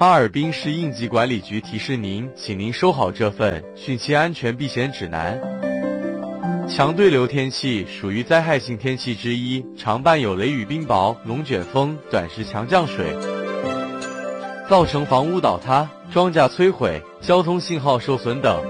哈尔滨市应急管理局提示您，请您收好这份汛期安全避险指南。强对流天气属于灾害性天气之一，常伴有雷雨冰雹、龙卷风、短时强降水，造成房屋倒塌、庄稼摧毁、交通信号受损等。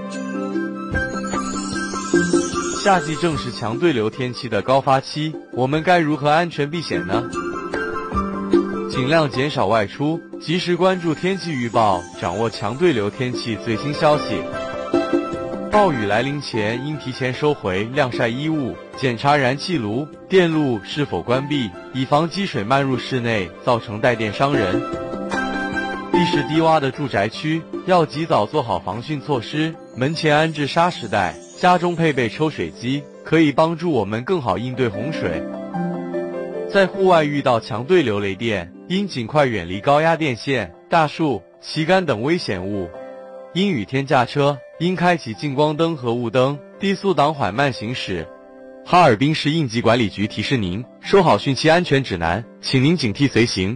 夏季正是强对流天气的高发期，我们该如何安全避险呢？尽量减少外出，及时关注天气预报，掌握强对流天气最新消息。暴雨来临前，应提前收回晾晒衣物，检查燃气炉、电路是否关闭，以防积水漫入室内，造成带电伤人。地势低洼的住宅区要及早做好防汛措施，门前安置沙石带，家中配备抽水机，可以帮助我们更好应对洪水。在户外遇到强对流雷电，应尽快远离高压电线、大树、旗杆等危险物。阴雨天驾车，应开启近光灯和雾灯，低速档缓慢行驶。哈尔滨市应急管理局提示您，收好汛期安全指南，请您警惕随行。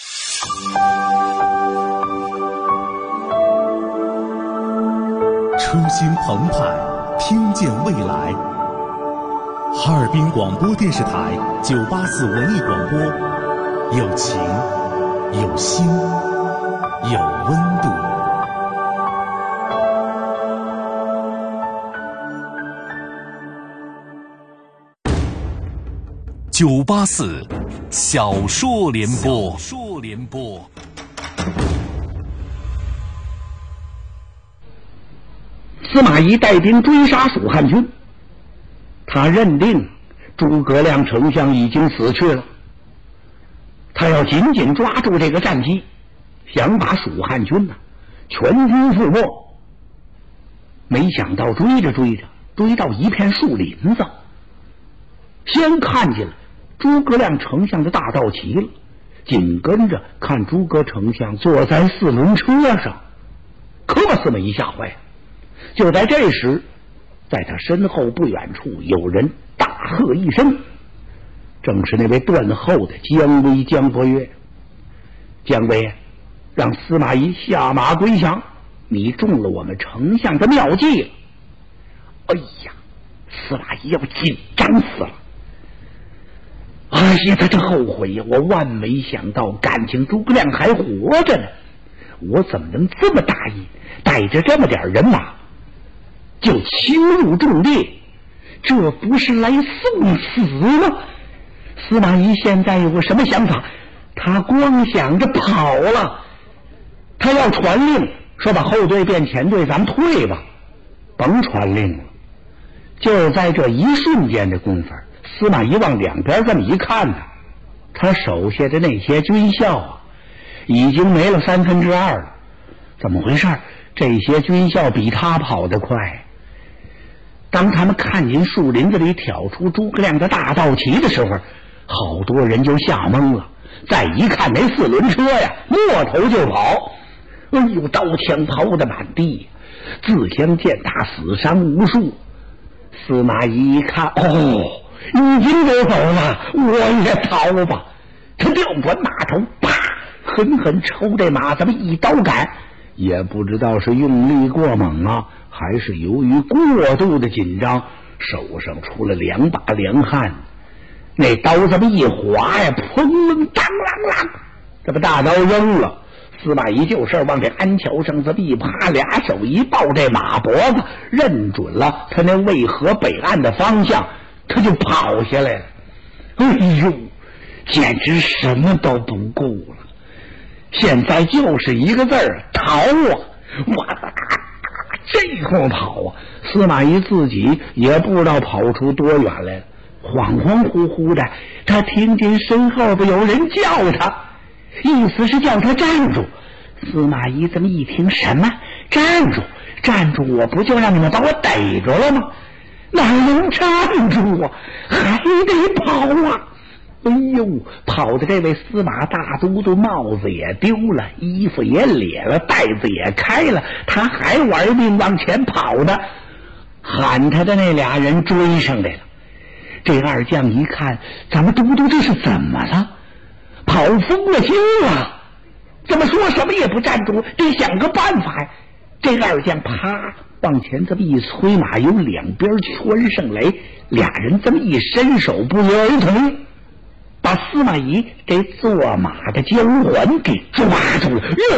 车心澎湃，听见未来。哈尔滨广播电视台984文艺广播，有情，有心，有温度。984小说联播。 司马懿带兵追杀蜀汉军，他认定诸葛亮丞相已经死去了，他要紧紧抓住这个战机，想把蜀汉军全军覆没。没想到追着追到一片树林子，先看见了诸葛亮丞相的大道旗了，紧跟着看诸葛丞相坐在4轮车上，可把司马懿吓坏了。就在这时，在他身后不远处有人大喝一声，正是那位断后的姜维姜伯约。姜维，让司马懿下马归降，你中了我们丞相的妙计了。哎呀，司马懿要紧张死了。哎呀，他这后悔呀！我万没想到，感情诸葛亮还活着呢，我怎么能这么大意，带着这么点人马就侵入重地？这不是来送死吗？司马懿现在有个什么想法？他光想着跑了，他要传令说把后队变前队，咱们退吧。甭传令了，就在这一瞬间的功夫，司马懿往两边这么一看呢，他手下的那些军校已经没了2/3了。怎么回事？这些军校比他跑得快。当他们看见树林子里挑出诸葛亮的大道旗的时候，好多人就吓懵了。再一看那4轮车呀，摸头就跑。哎呦，刀枪抛得满地，自相践踏，死伤无数。司马懿一看，已经都走了，我也逃吧。他调转马头，啪，狠狠抽这马，这么一刀赶，也不知道是用力过猛还是由于过度的紧张，手上出了2把凉汗。那刀这么一划呀，砰，当啷啷，这么大刀扔了。司马懿就是往这鞍桥上这么一趴，2手一抱这马脖子，认准了他那渭河北岸的方向，他就跑下来了。哎呦，简直什么都不顾了，现在就是一个字儿，逃啊！这会跑司马懿自己也不知道跑出多远来了，恍恍惚惚的，他听见身后边有人叫他，意思是叫他站住。司马懿这么一听，什么站住？站住！我不就让你们把我逮着了吗？哪能站住还得跑哎呦，跑的这位司马大都督帽子也丢了，衣服也裂了，袋子也开了，他还玩命往前跑呢。喊他的那俩人追上来了。这二将一看，咱们都督这是怎么了？跑疯了心了？怎么说什怎么也不站住，得想个办法呀。这个二将啪往前这么一催马，由两边圈上来，俩人这么一伸手，不约而同把司马懿给坐马的交环给抓住了。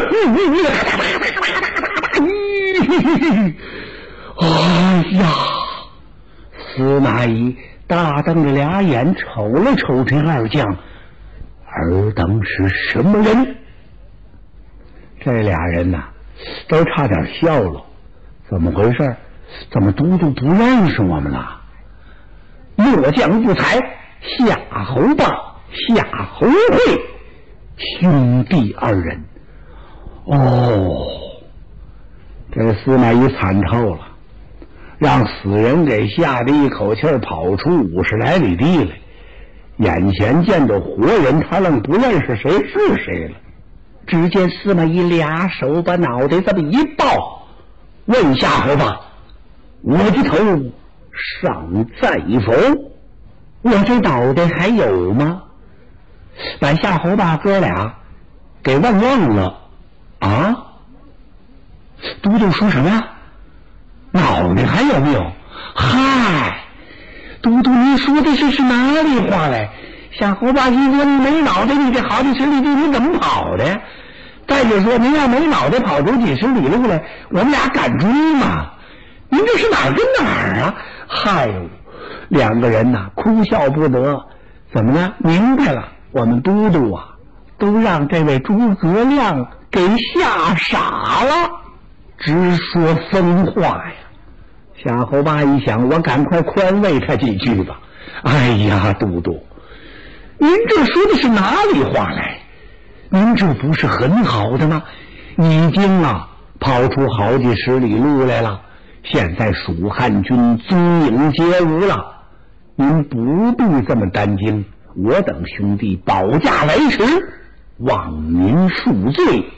哎呀！司马懿大瞪着俩眼瞅了瞅这二将，尔等是什么人？这俩人呐，都差点笑了。怎么回事？怎么都不认识我们了？末将不才，夏侯霸、夏侯会兄弟二人。哦，这司马懿惨透了，让死人给吓得一口气跑出50来里地来，眼前见着活人，他愣不认识谁是谁了。只见司马懿俩手把脑袋这么一抱，问夏侯霸：“我的头尚在否？我这脑袋还有吗？”把夏侯霸哥俩给问愣了。啊？都督说什么呀？脑袋还有没有？嗨，都督您说的是哪里话来？夏侯霸一说：“你没脑袋，你这好几十里地你怎么跑的呀？再者说，您要没脑袋跑出几十里路来，我们俩敢追吗？您这是哪儿跟哪儿啊？”嗨呦，两个人呐哭笑不得。怎么呢？明白了，我们都督啊，都让这位诸葛亮给吓傻了，直说疯话呀。夏侯霸一想，我赶快宽慰他几句吧。哎呀，都督，您这说的是哪里话来？您这不是很好的吗？已经跑出好几十里路来了，现在蜀汉军踪影皆无了，您不必这么担惊，我等兄弟保驾来迟，望您恕罪。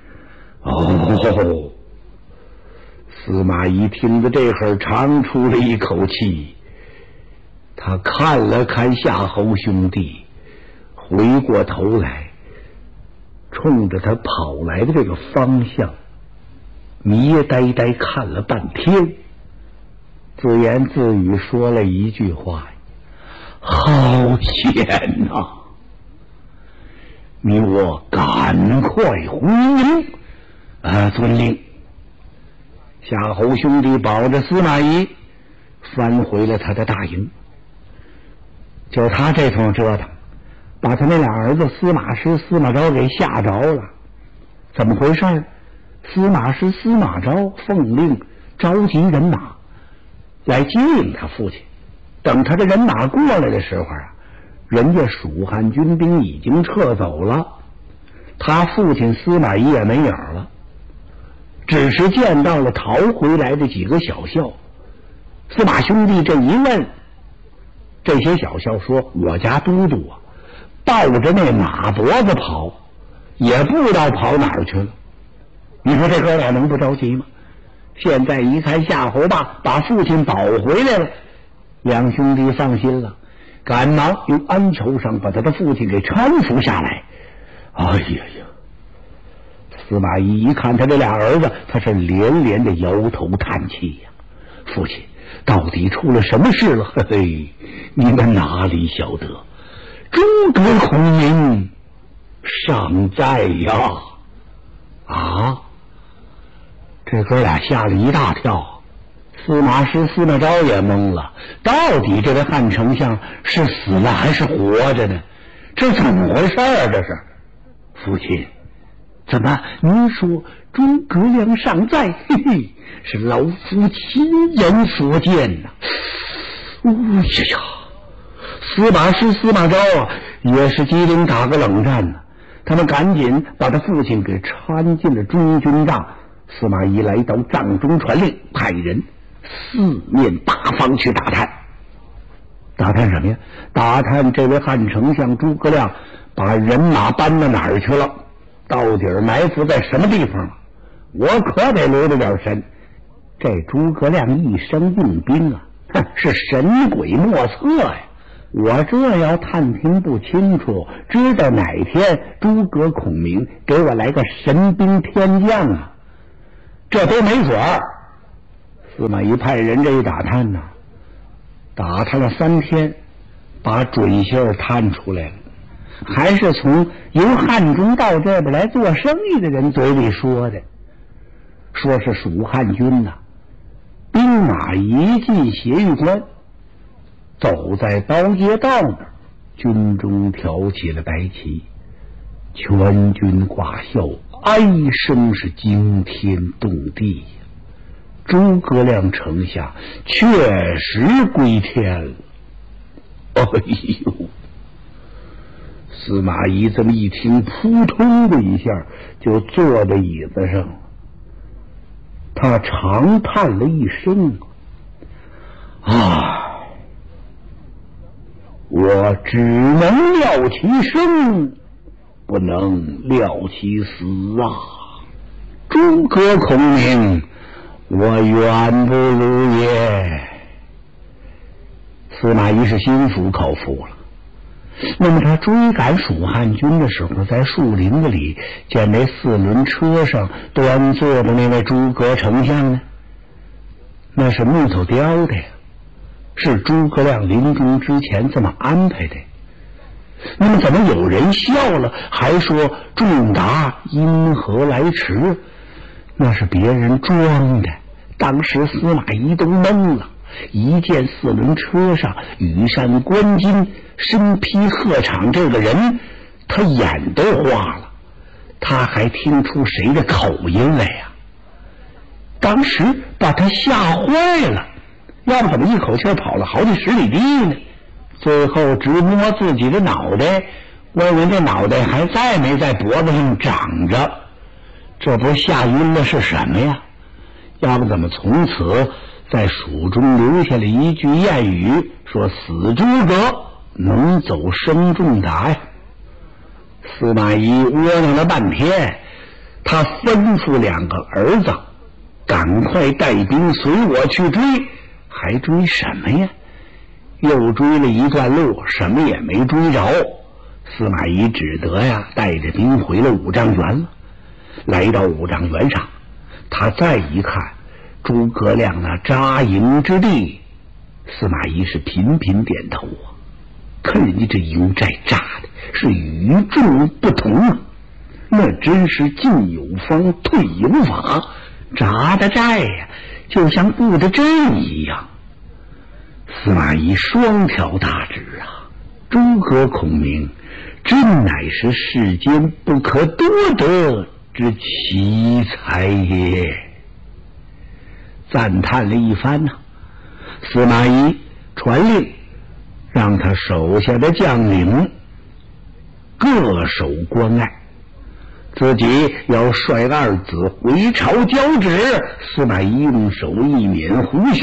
哦，司马懿听着这会儿长出了一口气，他看了看夏侯兄弟，回过头来冲着他跑来的这个方向迷呆呆看了半天，自言自语说了一句话：“好险呐！你我赶快回营。”遵令。夏侯兄弟保着司马懿翻回了他的大营。就他这通折腾，把他那俩儿子司马师、司马昭给吓着了。怎么回事？司马师、司马昭奉令召集人马来接应他父亲。等他的人马过来的时候人家蜀汉军兵已经撤走了，他父亲司马懿也没影了，只是见到了逃回来的几个小校。司马兄弟这一问，这些小校说：“我家都督抱着那马脖子跑，也不知道跑哪儿去了。”你说这哥俩能不着急吗？现在一看夏侯霸把父亲保回来了，两兄弟放心了，赶忙用鞍裘上把他的父亲给搀扶下来。哎呀呀！司马懿一看他这俩儿子，他是连连的摇头叹气呀。父亲，到底出了什么事了？嘿嘿，你们哪里晓得？诸葛孔明尚在呀！啊！这哥俩吓了一大跳，司马师、司马昭也懵了，到底这位汉丞相是死了还是活着呢？这怎么回事啊？这是父亲，怎么您说诸葛亮尚在？嘿嘿，是老夫亲眼所见呐！哎呀，司马师、司马昭也是机灵打个冷战呢。他们赶紧把他父亲给搀进了中军帐。司马懿来到帐中传令，派人四面八方去打探。打探什么呀？打探这位汉丞相诸葛亮把人马搬到哪儿去了，到底埋伏在什么地方？我可得留着点神。这诸葛亮一生用兵是神鬼莫测呀！ 我这要探听不清楚，知道哪天诸葛孔明给我来个神兵天降啊，这都没准儿。司马懿派人这一打探呢，打探了3天，把准信儿探出来了，还是从由汉中到这边来做生意的人嘴里说的，说是蜀汉军呐，兵马一进斜玉关，走在刀街道那儿，军中挑起了白旗，全军挂孝，哀声是惊天动地呀。诸葛亮丞相确实归天了。哎呦！司马懿这么一听，扑通的一下就坐在椅子上了。他长叹了一声：“啊，我只能料其生，不能料其死啊！诸葛孔明，我远不如也。”司马懿是心服口服了。那么他追赶蜀汉军的时候，在树林子里见那4轮车上端坐的那位诸葛丞相呢，那是木头雕的呀，是诸葛亮临终之前这么安排的。那么怎么有人笑了，还说仲达因何来迟？那是别人装的。当时司马懿都懵了，一见4轮车上羽扇纶巾、身披鹤氅这个人，他眼都花了，他还听出谁的口音来呀？当时把他吓坏了，要不怎么一口气跑了好几10里地呢？最后直摸自己的脑袋，问问这脑袋还在没在脖子上长着，这不吓晕了是什么呀？要不怎么从此在蜀中留下了一句谚语，说死诸葛能走生仲达呀。司马懿窝囊了半天，他吩咐2个儿子赶快带兵随我去追。还追什么呀？又追了一段路，什么也没追着。司马懿只得呀带着兵回了五丈原了。来到五丈原上，他再一看诸葛亮那扎营之地，司马懿是频频点头啊，看人家这营寨扎的是与众不同啊，那真是进有方退有法，扎的寨呀就像布的阵一样。司马懿双挑大指啊，诸葛孔明真乃是世间不可多得之奇才也。赞叹了一番呢，司马懿传令让他手下的将领各守关隘，自己要率2子回朝交旨。司马懿用手一捻胡须，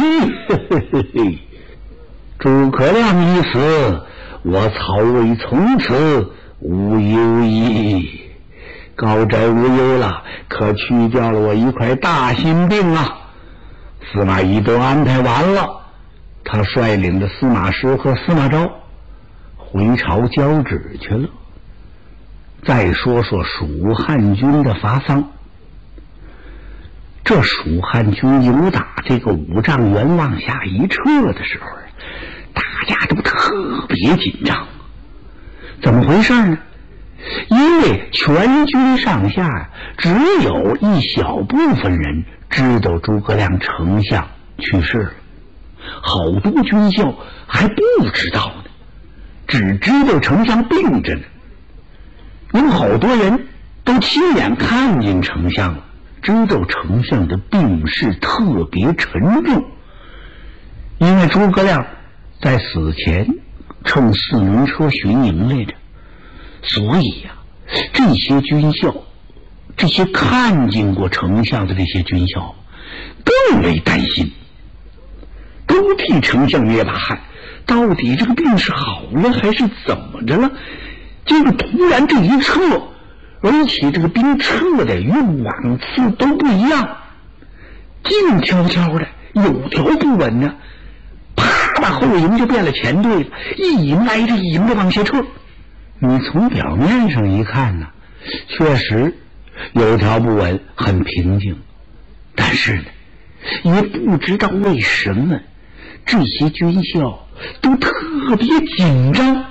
诸葛亮一死，我曹魏从此无忧矣。高枕无忧了，可去掉了我一块大心病啊！司马懿都安排完了，他率领着司马师和司马昭回朝交旨去了。再说说蜀汉军的伐丧。这蜀汉军由打这个五丈原往下一撤的时候，大家都特别紧张。怎么回事呢？因为全军上下只有一小部分人知道诸葛亮丞相去世了，好多军校还不知道呢，只知道丞相病着呢。有好多人都亲眼看见丞相了，知道丞相的病势特别沉重。因为诸葛亮在死前乘4轮车巡营来着，所以呀，这些军校，这些看见过丞相的这些军校更为担心，都替丞相捏把汗，到底这个病是好了还是怎么着了？结果突然这一撤，而且这个兵撤的与往次都不一样，静悄悄的，有条不紊呢，啪把后营就变了前队了，一营挨着一营的往下撤。你从表面上一看呢，确实有条不紊，很平静，但是呢，也不知道为什么这些军校都特别紧张。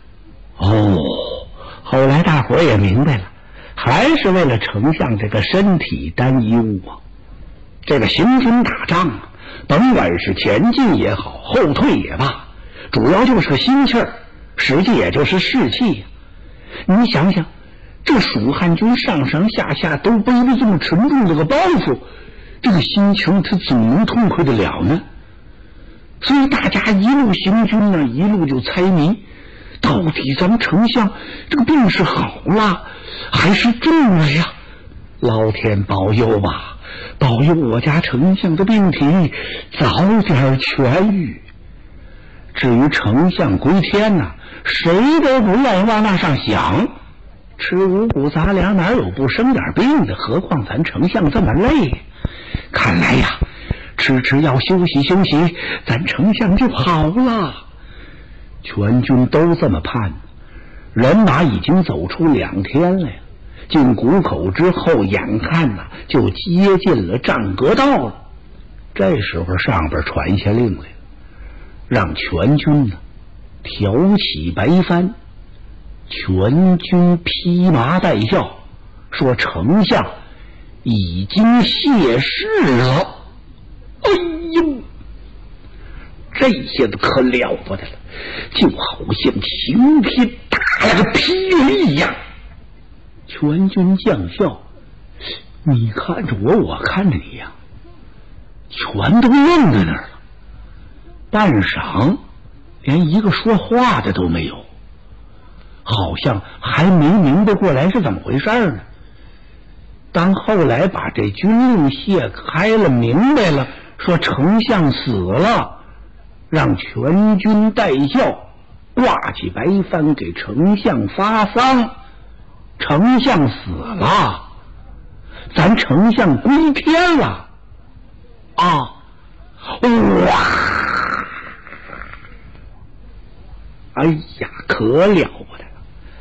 后来大伙也明白了，还是为了丞相这个身体担忧啊。这个行军打仗啊，甭管是前进也好，后退也罢，主要就是个心气儿，实际也就是士气呀。你想想，这蜀汉军上上下下都背着这么沉重的个包袱，这个心情他怎么能痛快得了呢？所以大家一路行军呢，一路就猜谜，到底咱们丞相这个病是好了还是重了呀？老天保佑吧，保佑我家丞相的病体早点痊愈。至于丞相归天呢，谁都不愿意往那上想。吃五谷杂粮哪有不生点病的？何况咱丞相这么累，看来呀，吃药休息休息，咱丞相就好了。全军都这么盼，人马已经走出2天了呀。进谷口之后，眼看呢就接近了战阁道了。这时候上边传下令来，让全军呢挑起白帆，全军披麻戴孝，说丞相已经谢世了。哎呦，这下子可了不得了，就好像晴天打了个霹雳一样。全军将校，你看着我，我看着你呀，全都愣在那儿了。半晌，连一个说话的都没有，好像还没明白过来是怎么回事呢。当后来把这军令卸开了，明白了，说丞相死了，让全军戴孝，挂起白帆给丞相发丧。丞相死了，咱丞相归天了啊！哇！哎呀，可了不得了！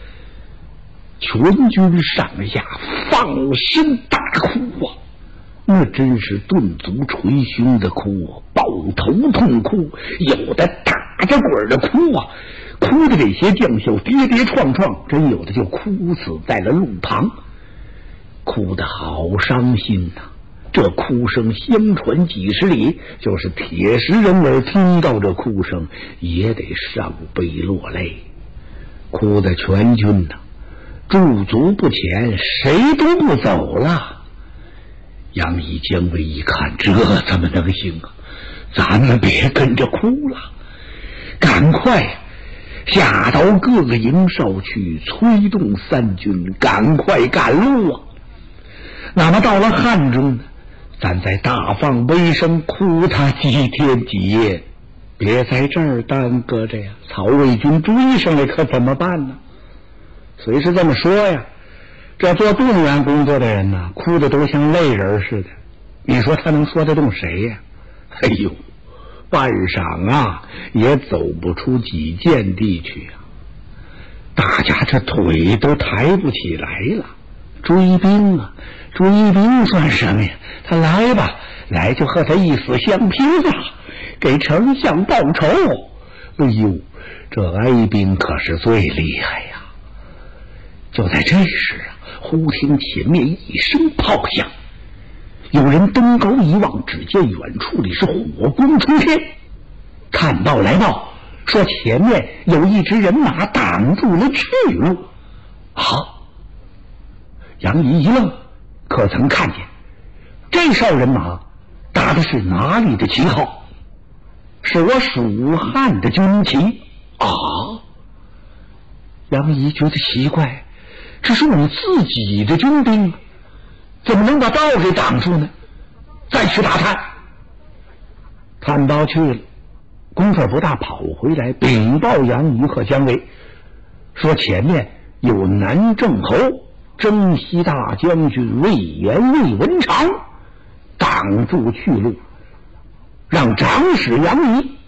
全军上下放声大哭啊，那真是顿足捶胸的哭啊，抱头痛哭，有的打着滚的哭啊，哭的这些将校跌跌撞撞，真有的就哭死在了路旁，哭得好伤心呐。这哭声相传几十里，就是铁石人耳听到这哭声也得伤悲落泪，哭得全军呐驻足不前，谁都不走了。杨仪姜维一看，这怎么能行啊？咱们别跟着哭了，赶快下到各个营哨去，催动三军赶快赶路啊！那么到了汉中呢，咱再大放威声，哭他几天几夜，别在这儿耽搁着呀！曹魏军追上来可怎么办呢？虽是这么说呀，这做动员工作的人呢，哭的都像泪人似的，你说他能说得动谁呀？哎呦，半晌啊也走不出几间地去啊，大家这腿都抬不起来了。追兵啊，追兵算什么呀？他来吧，来就和他一死相拼啊，给丞相报仇。哎呦，这哀兵可是最厉害呀！就在这时啊，忽听前面一声炮响，有人登高一望，只见远处里是火光冲天。探报来报说前面有一支人马挡住了去路。好，杨仪一愣，可曾看见这哨人马打的是哪里的旗号？是我蜀汉的军旗啊！杨仪觉得奇怪，这是我们自己的军兵，怎么能把道给挡住呢？再去打探。探报去了，功夫不大，跑回来禀报杨仪和姜维，说前面有南郑侯征西大将军魏延、魏文长挡住去路，让长史杨仪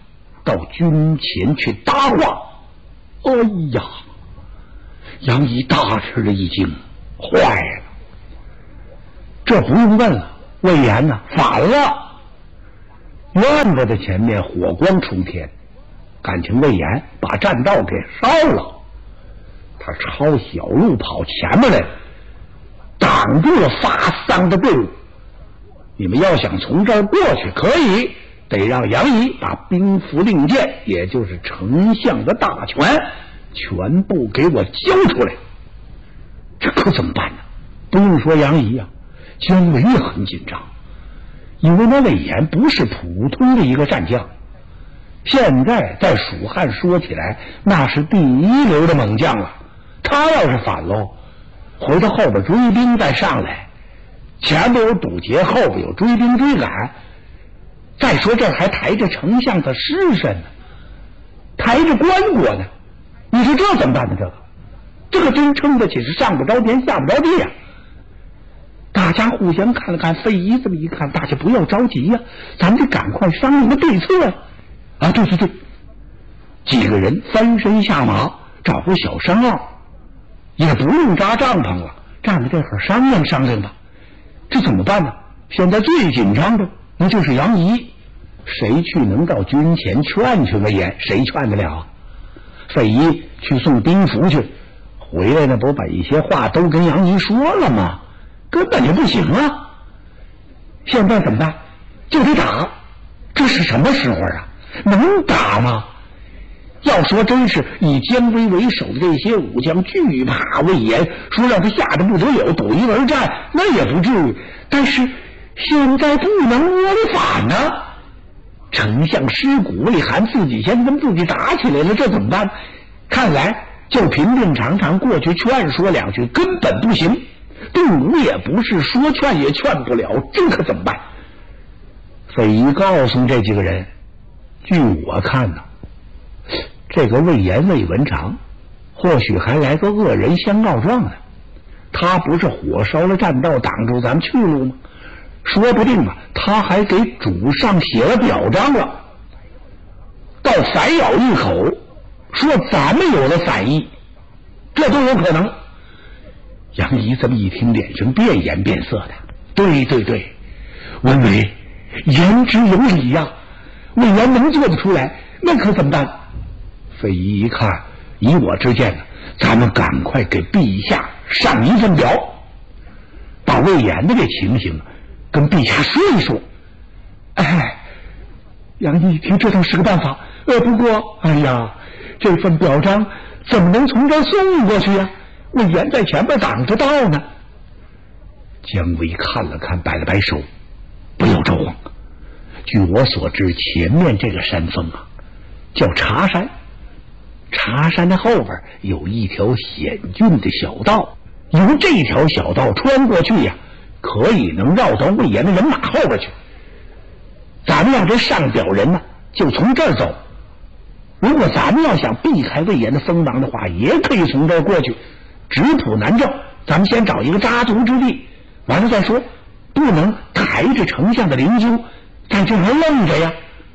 到军前去搭话。哎呀，杨仪大吃了一惊，坏了，这不用问了，魏延呢反了。院子的前面火光冲天，感情魏延把栈道给烧了，他抄小路跑前面来，挡住了发丧的队伍。你们要想从这儿过去可以，得让杨仪把兵符令箭，也就是丞相的大权全部给我交出来。这可怎么办呢？不用说杨仪啊，姜维也很紧张，因为那魏延不是普通的一个战将，现在在蜀汉说起来那是第一流的猛将了。他要是反喽，回到后边追兵再上来，前面有堵截，后边有追兵追赶，再说这还抬着丞相的尸身呢，抬着棺椁呢，你说这怎么办呢？这个真撑得起是上不着天下不着地呀。大家互相看了看，费祎这么一看，大家不要着急呀，咱们得赶快商量个对策呀。啊，对，几个人翻身下马，找个小山坳，也不用扎帐篷了，站在这会儿商量商量吧。这怎么办呢？现在最紧张的那就是杨仪，谁去能到军前劝魏延？谁劝得了？费祎去送兵符去，回来呢不把一些话都跟杨仪说了吗？根本就不行啊！现在怎么办？就得打。这是什么时候啊？能打吗？要说真是以姜维为首的这些武将惧怕魏延，说让他吓得不得了，赌一而战，那也不至于。但是现在不能窝里反呢。丞相尸骨未寒，自己先跟自己打起来了，这怎么办？看来就凭令常常过去劝说两句根本不行，队伍也不是，说劝也劝不了，这可怎么办？费祎告诉这几个人，据我看呢，这个魏延魏文长或许还来个恶人相告状呢。他不是火烧了栈道，挡住咱们去路吗？说不定啊，他还给主上写了表彰了，倒反咬一口，说咱们有了反意，这都有可能。杨仪这么一听，脸上变颜变色的。对，文伟言之有理呀，魏延能做得出来，那可怎么办？费祎一看，以我之见呢，咱们赶快给陛下上一份表，把魏延的这情形跟陛下说一说。哎，杨仪一听，这倒是个办法。不过，哎呀，这份表彰怎么能从这儿送过去呀？魏延在前边挡着道呢。姜维看了看，摆了摆手，不要着慌。据我所知，前面这个山峰啊，叫茶山。茶山的后边有一条险峻的小道，由这条小道穿过去呀，可以能绕到魏延的人马后边去。咱们让这上表人呢，就从这儿走。如果咱们要想避开魏延的锋芒的话，也可以从这儿过去。直扑南郑，咱们先找一个扎足之地，完了再说，不能抬着丞相的灵柩在这儿愣着呀。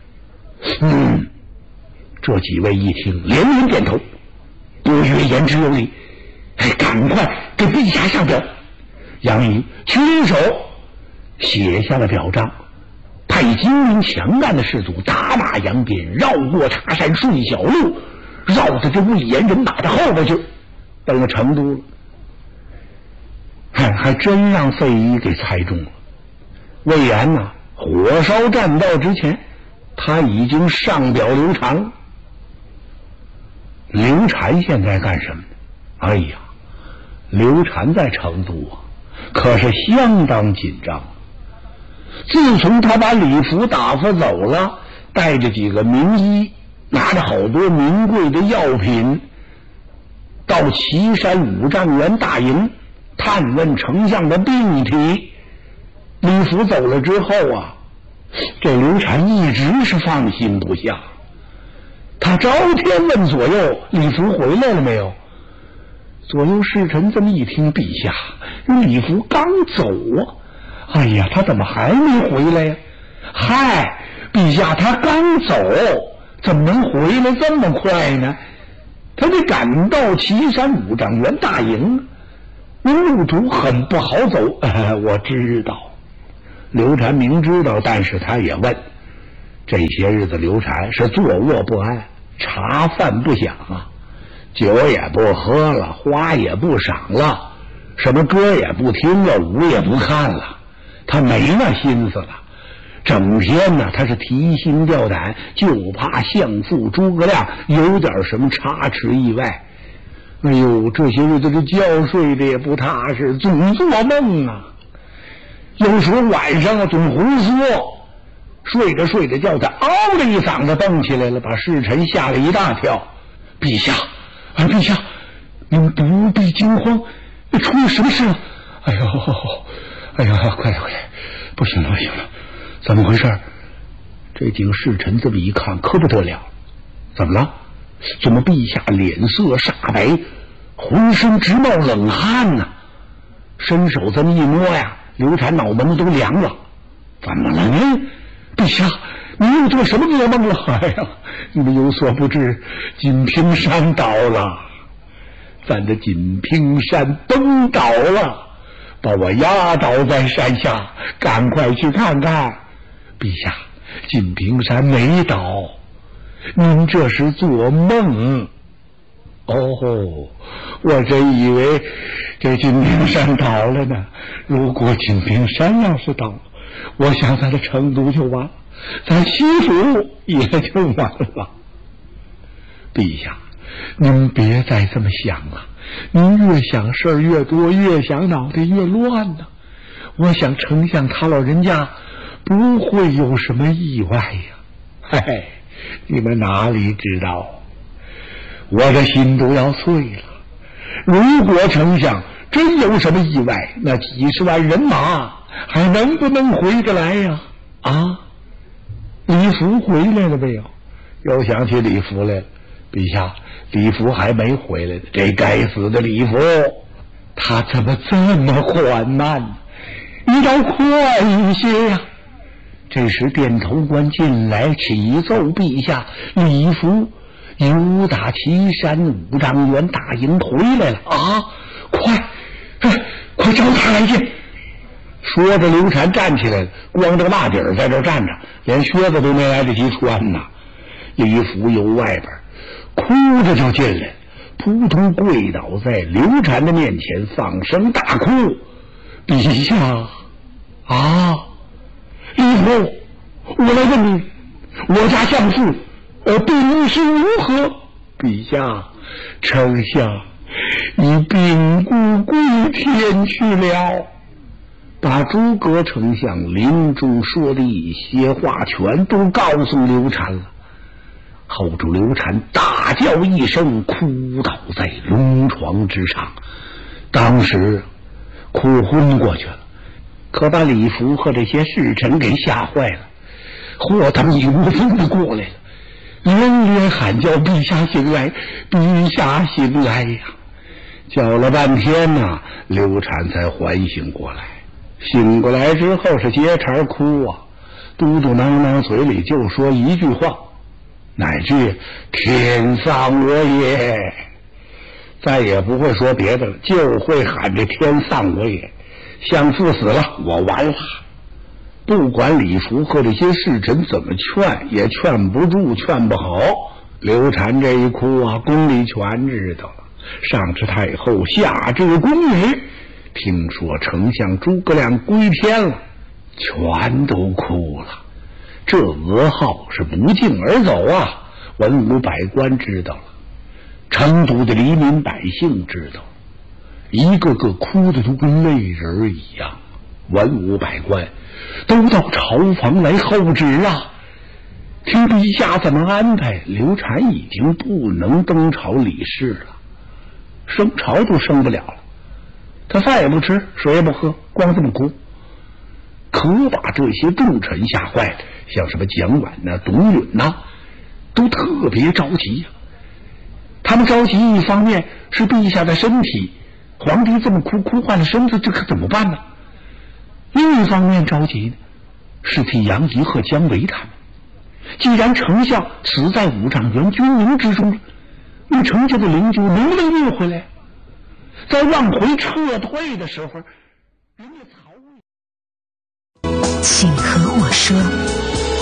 这几位一听，连连点头，不曰言之有理。赶快给陛下上表。杨仪亲手写下了表彰，派精明强干的士卒打马扬鞭，绕过茶山，顺小路，绕到这魏延人马的后边去，到了成都了。还真让费祎给猜中了。魏延呢，火烧栈道之前，他已经上表刘禅了。刘禅现在干什么呢？哎呀，刘禅在成都啊，可是相当紧张。自从他把李福打发走了，带着几个名医，拿着好多名贵的药品，到岐山五丈原大营探问丞相的病体。李福走了之后啊，这刘禅一直是放心不下。他朝天问左右，李福回来了没有？左右侍臣这么一听，陛下，李福刚走啊！哎呀，他怎么还没回来呀？嗨，陛下，他刚走， 怎么能回来这么快呢？他得赶到岐山五丈原大营，那路途很不好走。我知道。刘禅明知道，但是他也问。这些日子刘禅是坐卧不安，茶饭不想啊，酒也不喝了，花也不赏了，什么歌也不听了，舞也不看了，他没那心思了。整天呢，他是提心吊胆，就怕相父诸葛亮有点什么差池意外。哎呦，这些日子这觉睡的也不踏实，总做梦啊。有时候晚上总胡说，睡着睡着觉，他嗷的一嗓子蹦起来了，把侍臣吓了一大跳。陛下，陛下，您不必惊慌，出了什么事了？哎呦，快来，不行了，怎么回事？这几个侍臣这么一看，可不得了，怎么了？怎么陛下脸色煞白，浑身直冒冷汗呢？伸手这么一摸呀，刘禅脑门子都凉了。怎么了呢？陛下，你又做什么噩梦了？哎呀，你们有所不知，锦屏山倒了，咱的锦屏山崩倒了，把我压倒在山下，赶快去看看。陛下，锦屏山没倒，您这是做梦。哦，我真以为这锦屏山倒了呢。如果锦屏山要是倒了，我想咱的成都就完了，咱西府也就完了。陛下，您别再这么想了，您越想事儿越多，越想脑袋越乱呢。我想丞相他老人家不会有什么意外呀。你们哪里知道，我的心都要碎了。如果丞相真有什么意外，那几10万人马还能不能回得来呀？李福回来了没有？又想起李福来了。陛下，李福还没回来呢。这该死的李福，他怎么这么缓慢呢？你倒快一些呀！这时殿头官进来启奏陛下，李福由打岐山五丈原大营回来了。快找他来见。说着刘禅站起来了，光着个大底儿在这站着，连靴子都没来得及穿呢。李福由外边哭着就进来，扑通跪倒在刘禅的面前，放声大哭。陛下李福，我来问你，我家相父病势如何？陛下，丞相你病故归天去了。把诸葛丞相临终说的一些话全都告诉刘禅了。后主刘禅大叫一声，哭倒在龙床之上，当时哭昏过去了，可把李福和这些侍臣给吓坏了，或他们无风的过来了，连连喊叫：陛下醒来，陛下醒来呀！叫了半天呢，刘禅才缓醒过来。醒过来之后是接茬哭啊，嘟嘟囔囔，嘴里就说一句话，哪句天丧我也，再也不会说别的了，就会喊这天丧我也。相父死了，我完了。不管李福和这些侍臣怎么劝，也劝不住，劝不好。刘禅这一哭啊，宫里全知道了，上至太后，下至宫女，听说丞相诸葛亮归天了，全都哭了。这噩耗是不胫而走啊，文武百官知道了，成都的黎民百姓知道了，一个个哭得都跟泪人一样。文武百官都到朝房来候旨啊，听陛下怎么安排。刘禅已经不能登朝理事了，升朝都升不了了，他饭也不吃，水也不喝，光这么哭，可把这些重臣吓坏了。像什么蒋琬呐、董允呐，都特别着急呀。他们着急，一方面是陛下的身体，皇帝这么哭坏了身子，这可怎么办呢？另一方面着急呢，是替杨仪和姜维他们。 既然丞相死在五丈原军营之中，那程家的灵柩能不能运回来？在往回撤退的时候，人家曹魏， 请和我